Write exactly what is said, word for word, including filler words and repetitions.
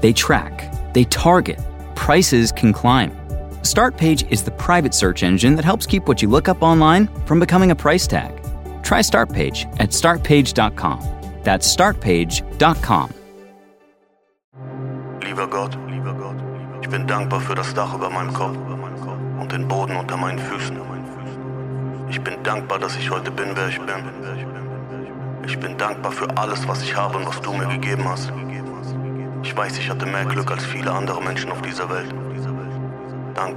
They track, they target, prices can climb. Startpage is the private search engine that helps keep what you look up online from becoming a price tag. Try Startpage at startpage dot com. That's startpage dot com. Lieber Gott, lieber Gott, ich bin dankbar für das Dach über meinem Kopf und den Boden unter meinen Füßen. Ich bin dankbar, dass ich heute bin, wer ich bin. Ich bin dankbar für alles, was ich habe und was du mir gegeben hast. Ich weiß, ich hatte mehr Glück als viele andere Menschen auf dieser Welt.